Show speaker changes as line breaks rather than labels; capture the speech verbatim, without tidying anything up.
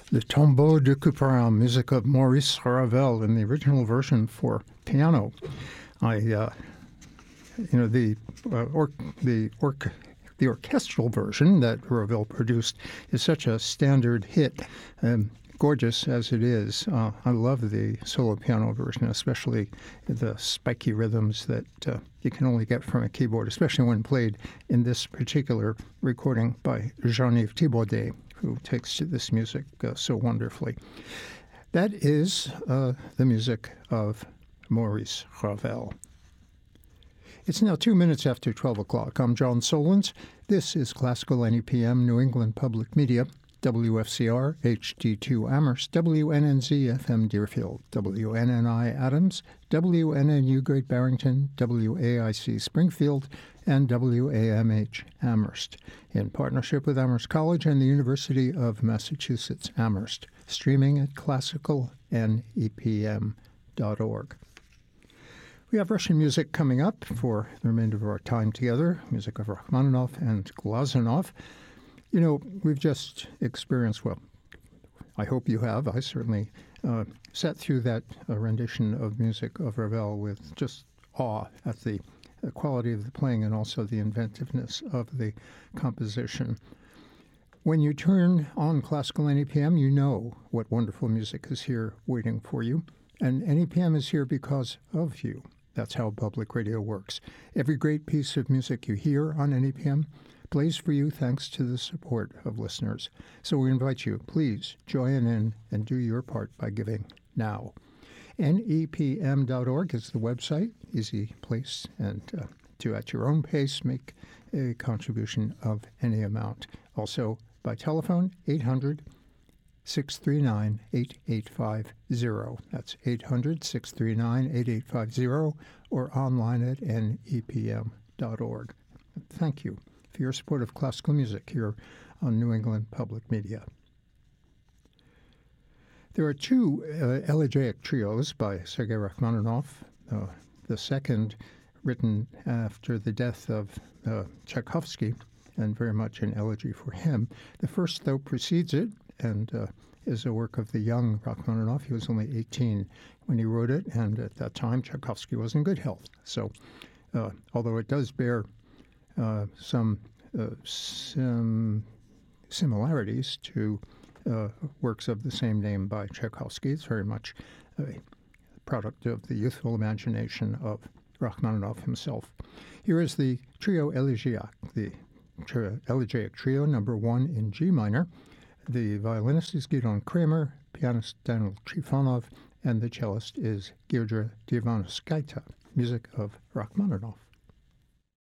The Tombeau de Couperin, music of Maurice Ravel in the original version for piano. I, uh, you know, the uh, or the or the orchestral version that Ravel produced is such a standard hit, um, gorgeous as it is. Uh, I love the solo piano version, especially the spiky rhythms that uh, you can only get from a keyboard, especially when played in this particular recording by Jean-Yves Thibaudet, who takes to this music uh, so wonderfully. That is uh, the music of Maurice Ravel. It's now two minutes after twelve o'clock. I'm John Solons. This is Classical N E P M, New England Public Media, W F C R, H D two Amherst, W N N Z F M Deerfield, W N N I Adams, W N N U Great Barrington, W A I C Springfield, and W A M H Amherst, in partnership with Amherst College and the University of Massachusetts Amherst, streaming at classical N E P M dot org. We have Russian music coming up for the remainder of our time together, music of Rachmaninoff and Glazunov. You know, we've just experienced, well, I hope you have, I certainly uh, sat through that uh, rendition of music of Ravel with just awe at the the quality of the playing and also the inventiveness of the composition. When you turn on Classical N E P M, you know what wonderful music is here waiting for you. And N E P M is here because of you. That's how public radio works. Every great piece of music you hear on N E P M plays for you thanks to the support of listeners. So we invite you, please join in and do your part by giving now. N E P M dot org is the website, easy place, and uh, to, at your own pace, make a contribution of any amount. Also, by telephone, eight hundred, six three nine, eight eight five zero. That's eight hundred, six three nine, eight eight five zero, or online at N E P M dot org. Thank you for your support of classical music here on New England Public Media. There are two uh, elegiac trios by Sergei Rachmaninoff, uh, the second written after the death of uh, Tchaikovsky, and very much an elegy for him. The first, though, precedes it and uh, is a work of the young Rachmaninoff. He was only eighteen when he wrote it, and at that time Tchaikovsky was in good health. So, uh, although it does bear uh, some, uh, some similarities to Uh, works of the same name by Tchaikovsky. It's very much a product of the youthful imagination of Rachmaninoff himself. Here is the Trio Elegiac, the tri- Elegiac Trio number one in G minor. The violinist is Gidon Kramer, pianist Daniel Trifonov, and the cellist is Girdra Divanskaita, music of Rachmaninoff.